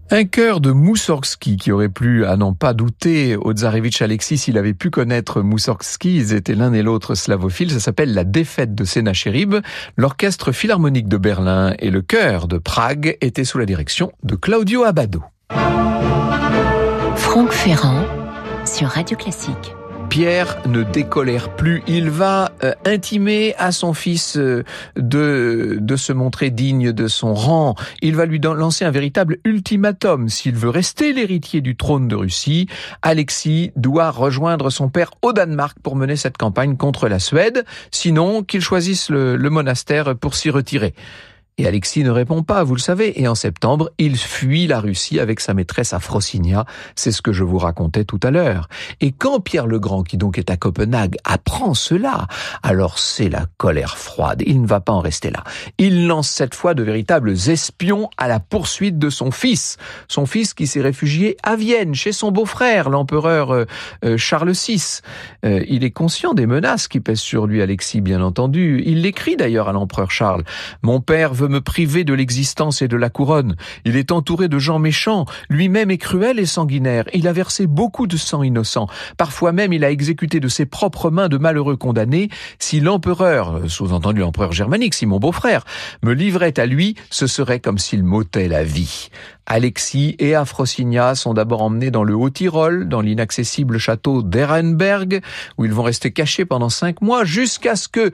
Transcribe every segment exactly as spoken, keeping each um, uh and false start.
Un chœur de Moussorgsky qui aurait plu à n'en pas douter au tsarevitch Alexis s'il avait pu connaître Moussorgsky. Ils étaient l'un et l'autre slavophiles. Ça s'appelle La Défaite de Sennacherib. L'orchestre philharmonique de Berlin et le chœur de Prague étaient sous la direction de Claudio Abbado. Franck Ferrand sur Radio Classique. Pierre ne décolère plus. Il va euh, intimer à son fils euh, de de se montrer digne de son rang. Il va lui lancer un véritable ultimatum. S'il veut rester l'héritier du trône de Russie, Alexis doit rejoindre son père au Danemark pour mener cette campagne contre la Suède. Sinon, qu'il choisisse le, le monastère pour s'y retirer. Et Alexis ne répond pas, vous le savez. Et en septembre, il fuit la Russie avec sa maîtresse Afrosinia. C'est ce que je vous racontais tout à l'heure. Et quand Pierre le Grand, qui donc est à Copenhague, apprend cela, alors c'est la colère froide. Il ne va pas en rester là. Il lance cette fois de véritables espions à la poursuite de son fils. Son fils qui s'est réfugié à Vienne, chez son beau-frère, l'empereur euh, euh, Charles six. Euh, il est conscient des menaces qui pèsent sur lui, Alexis, bien entendu. Il l'écrit d'ailleurs à l'empereur Charles. Mon père veut me priver de l'existence et de la couronne. Il est entouré de gens méchants. Lui-même est cruel et sanguinaire. Il a versé beaucoup de sang innocent. Parfois même, il a exécuté de ses propres mains de malheureux condamnés. Si l'empereur, sous-entendu l'empereur germanique, si mon beau-frère, me livrait à lui, ce serait comme s'il m'ôtait la vie. Alexis et Afrosinia sont d'abord emmenés dans le Haut-Tyrol, dans l'inaccessible château d'Ehrenberg, où ils vont rester cachés pendant cinq mois, jusqu'à ce que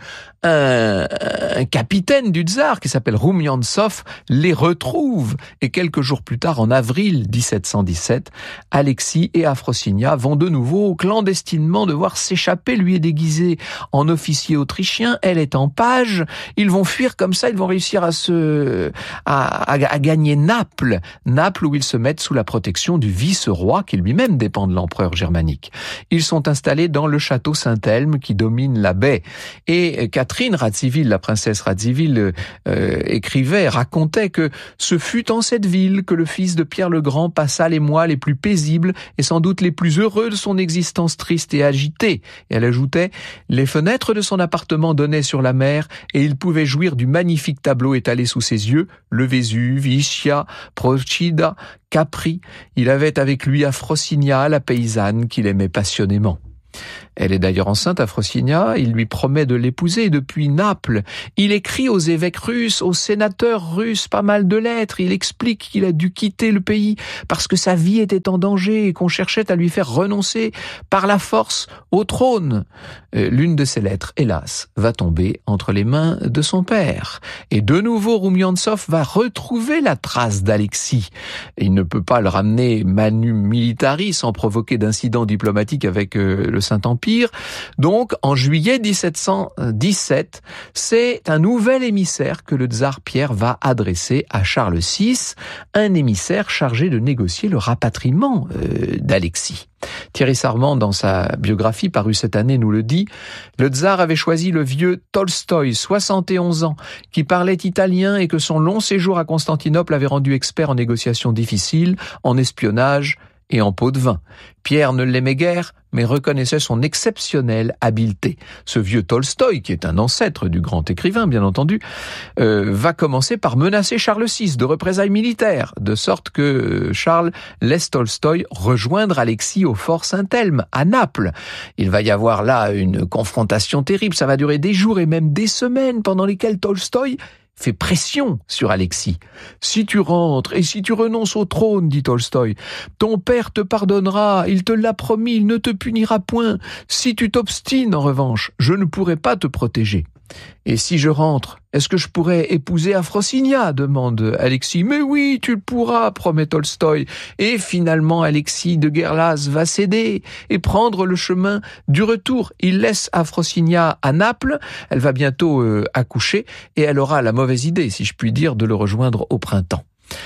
un, un capitaine du tsar, qui s'appelle Roumiantsov, les retrouve. Et quelques jours plus tard, en avril dix-sept cent dix-sept, Alexis et Afrosinia vont de nouveau clandestinement devoir s'échapper. Lui est déguisé en officier autrichien, elle est en page. Ils vont fuir comme ça, ils vont réussir à se, à, à, à gagner Naples. Naples où ils se mettent sous la protection du vice-roi qui lui-même dépend de l'empereur germanique. Ils sont installés dans le château Saint-Elme qui domine la baie. Et Catherine Radziwill, la princesse Radziwill, euh, écrivait, racontait que ce fut en cette ville que le fils de Pierre le Grand passa les mois les plus paisibles et sans doute les plus heureux de son existence triste et agitée. Et elle ajoutait, les fenêtres de son appartement donnaient sur la mer et il pouvait jouir du magnifique tableau étalé sous ses yeux, le Vésuve, Ischia, Procida, Capri. Il avait avec lui Afrosinia, la paysanne qu'il aimait passionnément. Elle est d'ailleurs enceinte, Afrosinia, il lui promet de l'épouser depuis Naples. Il écrit aux évêques russes, aux sénateurs russes, pas mal de lettres. Il explique qu'il a dû quitter le pays parce que sa vie était en danger et qu'on cherchait à lui faire renoncer par la force au trône. Euh, l'une de ces lettres, hélas, va tomber entre les mains de son père. Et de nouveau, Roumiantsov va retrouver la trace d'Alexis. Il ne peut pas le ramener manu militari sans provoquer d'incidents diplomatiques avec euh, le Saint-Empire. Donc, en juillet dix-sept cent dix-sept, c'est un nouvel émissaire que le tsar Pierre va adresser à Charles six, un émissaire chargé de négocier le rapatriement euh, d'Alexis. Thierry Sarment, dans sa biographie parue cette année, nous le dit, le tsar avait choisi le vieux Tolstoï, soixante et onze ans, qui parlait italien et que son long séjour à Constantinople avait rendu expert en négociations difficiles, en espionnage et en pot de vin. Pierre ne l'aimait guère, mais reconnaissait son exceptionnelle habileté. Ce vieux Tolstoï, qui est un ancêtre du grand écrivain, bien entendu, euh, va commencer par menacer Charles six de représailles militaires, de sorte que Charles laisse Tolstoï rejoindre Alexis au fort Saint-Elme, à Naples. Il va y avoir là une confrontation terrible, ça va durer des jours et même des semaines, pendant lesquelles Tolstoï fait pression sur Alexis. Si tu rentres et si tu renonces au trône, dit Tolstoï, ton père te pardonnera, il te l'a promis, il ne te punira point. Si tu t'obstines, en revanche, je ne pourrai pas te protéger. Et si je rentre, est-ce que je pourrais épouser Afrosinia, demande Alexis. Mais oui, tu le pourras, promet Tolstoï. Et finalement, Alexis de Guerlas va céder et prendre le chemin du retour. Il laisse Afrosinia à Naples, elle va bientôt euh, accoucher, et elle aura la mauvaise idée, si je puis dire, de le rejoindre au printemps.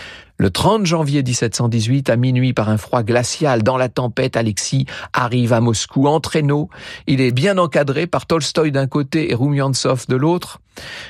Le trente janvier dix-sept cent dix-huit, à minuit, par un froid glacial, dans la tempête, Alexis arrive à Moscou en traîneau. Il est bien encadré par Tolstoï d'un côté et Roumiantsov de l'autre.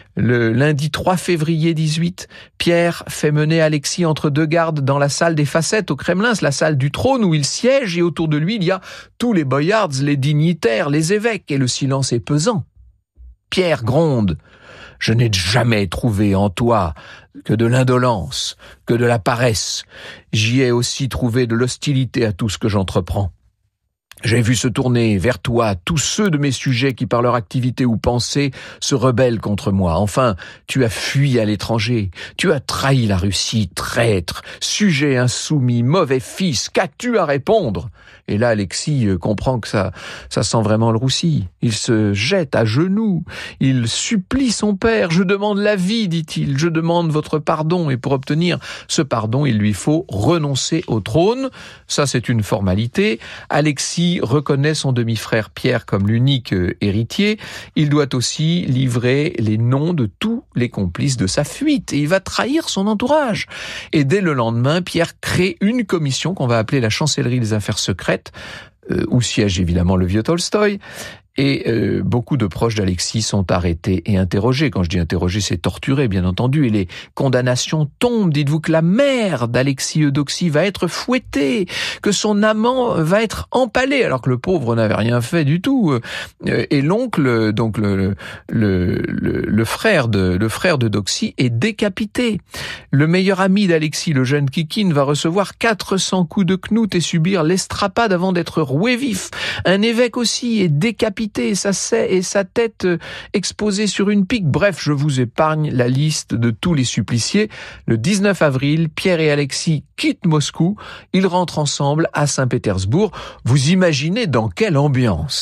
Le lundi trois février dix-huit, Pierre fait mener Alexis entre deux gardes dans la salle des facettes au Kremlin, c'est la salle du trône où il siège, et autour de lui, il y a tous les boyards, les dignitaires, les évêques, et le silence est pesant. Pierre gronde. Je n'ai jamais trouvé en toi que de l'indolence, que de la paresse. J'y ai aussi trouvé de l'hostilité à tout ce que j'entreprends. J'ai vu se tourner vers toi tous ceux de mes sujets qui, par leur activité ou pensée, se rebellent contre moi. Enfin, tu as fui à l'étranger. Tu as trahi la Russie, traître, sujet insoumis, mauvais fils. Qu'as-tu à répondre ? Et là, Alexis comprend que ça, ça sent vraiment le roussi. Il se jette à genoux. Il supplie son père. « Je demande la vie, dit-il. Je demande votre pardon. » Et pour obtenir ce pardon, il lui faut renoncer au trône. Ça, c'est une formalité. Alexis reconnaît son demi-frère Pierre comme l'unique héritier. Il doit aussi livrer les noms de tous les complices de sa fuite. Et il va trahir son entourage. Et dès le lendemain, Pierre crée une commission qu'on va appeler la chancellerie des affaires secrètes, Euh, où siège évidemment le vieux Tolstoï, et euh, beaucoup de proches d'Alexis sont arrêtés et interrogés. Quand je dis interrogés, c'est torturé, bien entendu, et les condamnations tombent. Dites-vous que la mère d'Alexis Eudoxie va être fouettée, que son amant va être empalé, alors que le pauvre n'avait rien fait du tout. Euh, et l'oncle, donc le, le, le, le frère de le frère de Doxie, est décapité. Le meilleur ami d'Alexis, le jeune Kikine, va recevoir quatre cents coups de knout et subir l'estrapade avant d'être roué vif. Un évêque aussi est décapité, et sa, et sa tête exposée sur une pique. Bref, je vous épargne la liste de tous les suppliciés. Le dix-neuf avril, Pierre et Alexis quittent Moscou. Ils rentrent ensemble à Saint-Pétersbourg. Vous imaginez dans quelle ambiance ?